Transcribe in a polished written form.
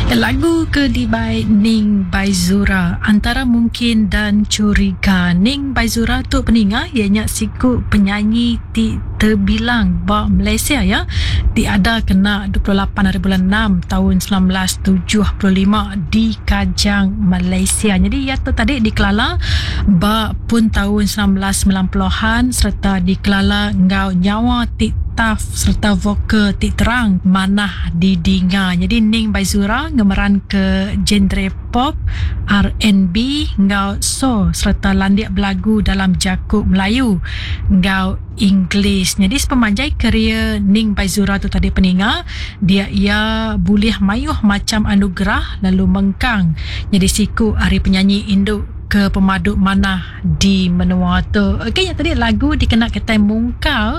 Lagu Kedibai Ning Baizura antara mungkin dan curiga. Ning Baizura tu peningah ianya siku penyanyi ti terbilang ba Malaysia ya. Di ada kena 28 hari bulan 6 tahun 1975 di Kajang, Malaysia. Jadi ia tu tadi dikelala ba pun tahun 1990-an serta dikelala ngau nyawa ti taf serta vokal ti terang manah didinga. Jadi Ning Baizura ngemeran ke genre pop, R&B, ngau so serta landiak belagu dalam jakub Melayu, ngau Inggeris. Jadi sepemanjai kerja Ning Baizura tu tadi peninga, ia boleh mayuh macam anugerah lalu mengkang. Jadi siku hari penyanyi induk ke pemaduk manah di menua tu. Okey, yang tadi lagu dikenal kata mungkau